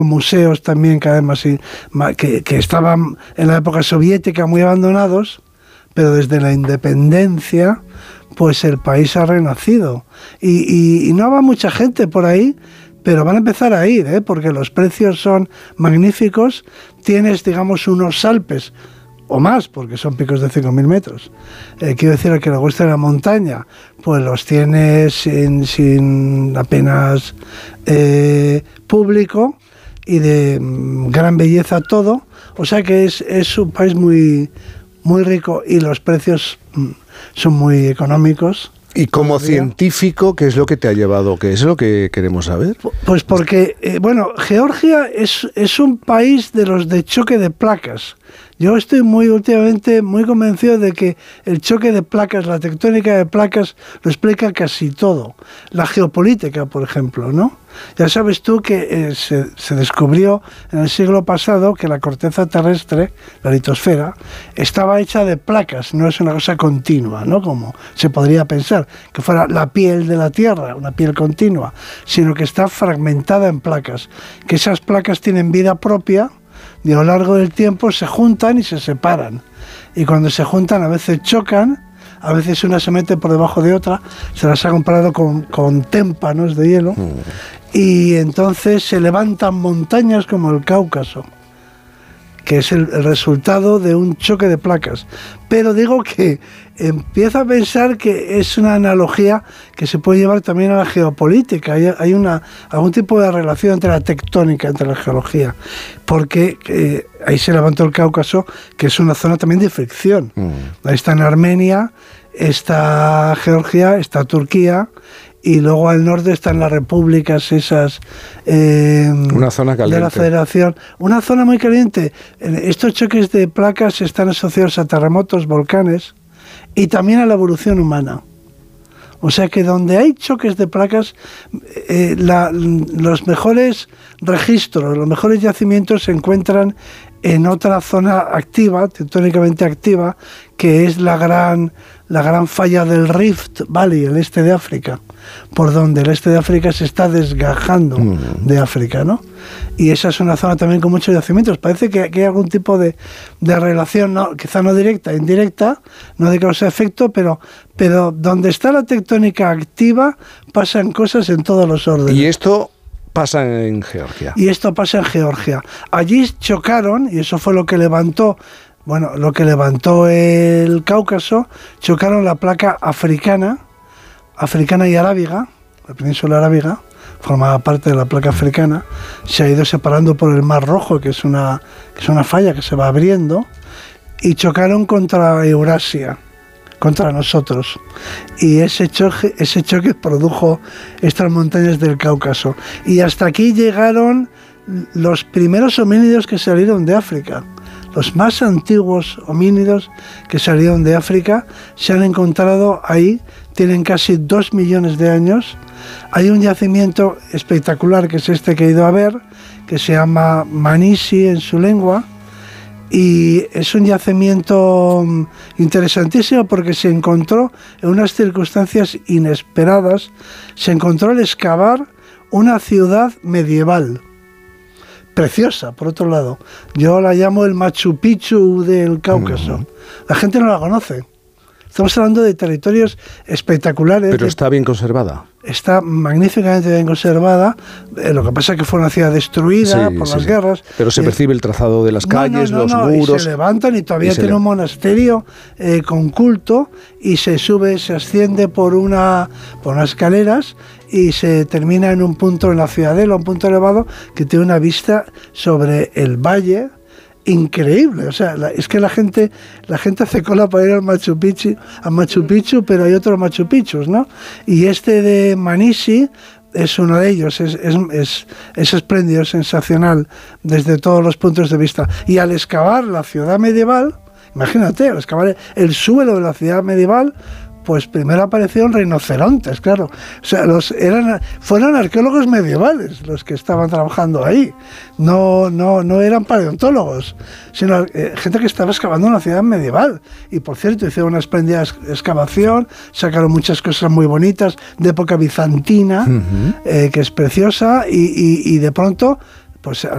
museos también cada vez que estaban en la época soviética muy abandonados, pero desde la independencia pues el país ha renacido y no va mucha gente por ahí, pero van a empezar a ir, porque los precios son magníficos. Tienes, digamos, unos Alpes o más, porque son picos de 5.000 metros. Quiero decir, que le guste la montaña, pues los tienes sin apenas público y de gran belleza todo. O sea que es un país muy, muy rico y los precios son muy económicos. Y como científico, ¿qué es lo que te ha llevado? ¿Qué es lo que queremos saber? Pues porque, Georgia es un país de los de choque de placas. Yo estoy últimamente muy convencido de que el choque de placas, la tectónica de placas, lo explica casi todo. La geopolítica, por ejemplo, ¿no? Ya sabes tú que se descubrió en el siglo pasado que la corteza terrestre, la litosfera, estaba hecha de placas, no es una cosa continua, ¿no? Como se podría pensar, que fuera la piel de la Tierra, una piel continua, sino que está fragmentada en placas, que esas placas tienen vida propia, y a lo largo del tiempo se juntan y se separan. Y cuando se juntan a veces chocan, a veces una se mete por debajo de otra, se las ha comparado con témpanos de hielo, y entonces se levantan montañas como el Cáucaso, que es el resultado de un choque de placas. Pero digo que empiezo a pensar que es una analogía que se puede llevar también a la geopolítica. Hay algún tipo de relación entre la tectónica, entre la geología, porque ahí se levantó el Cáucaso, que es una zona también de fricción. Ahí está en Armenia, está Georgia, está Turquía, y luego al norte están las repúblicas esas una zona caliente de la Federación, una zona muy caliente. Estos choques de placas están asociados a terremotos, volcanes y también a la evolución humana. O sea que donde hay choques de placas, los mejores registros, los mejores yacimientos se encuentran en otra zona activa, tectónicamente activa, que es la gran falla del Rift Valley, el este de África, por donde el este de África se está desgajando de África, ¿no? Y esa es una zona también con muchos yacimientos. Parece que hay algún tipo de relación, ¿no? Quizá no directa, indirecta, no de causa-efecto, pero donde está la tectónica activa pasan cosas en todos los órdenes. Y esto pasa en Georgia. Y esto pasa en Georgia. Allí chocaron, y eso fue lo que levantó el Cáucaso, chocaron la placa africana y arábiga, la península arábiga, formaba parte de la placa africana, se ha ido separando por el Mar Rojo, que es una falla que se va abriendo, y chocaron contra Eurasia, contra nosotros. Y ese choque produjo estas montañas del Cáucaso. Y hasta aquí llegaron los primeros homínidos que salieron de África. Los más antiguos homínidos que salieron de África se han encontrado ahí, tienen casi 2 millones de años. Hay un yacimiento espectacular, que es este que he ido a ver, que se llama Manisi en su lengua, y es un yacimiento interesantísimo porque se encontró en unas circunstancias inesperadas, se encontró al excavar una ciudad medieval, preciosa, por otro lado. Yo la llamo el Machu Picchu del Cáucaso. La gente no la conoce. Estamos hablando de territorios espectaculares. Pero está bien conservada. Está magníficamente bien conservada. Lo que pasa es que fue una ciudad destruida por las guerras. Pero se percibe el trazado de las calles, los muros. Y se levantan y todavía tiene un monasterio con culto, y se asciende por unas escaleras y se termina en un punto en la ciudadela, un punto elevado que tiene una vista sobre el valle increíble. O sea, es que la gente hace cola para ir al Machu Picchu, pero hay otros Machu Picchus, ¿no? Y este de Manisi es uno de ellos, es espléndido, sensacional desde todos los puntos de vista. Y al excavar la ciudad medieval, imagínate, al excavar el suelo de la ciudad medieval, pues primero aparecieron rinocerontes, claro. O sea, fueron arqueólogos medievales los que estaban trabajando ahí. No eran paleontólogos, sino gente que estaba excavando una ciudad medieval. Y por cierto, hicieron una espléndida excavación, sacaron muchas cosas muy bonitas de época bizantina, que es preciosa, y de pronto, pues